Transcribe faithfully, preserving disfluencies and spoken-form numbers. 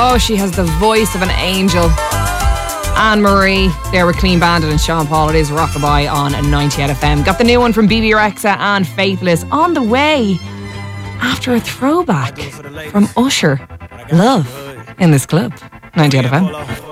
Oh, she has the voice of an angel. Anne-Marie, there with Clean Bandit and Sean Paul. It is Rockabye on ninety-eight F M. Got the new one from B B Rexha and Faithless on the way after a throwback from Usher. Love in this club. ninety-eight F M.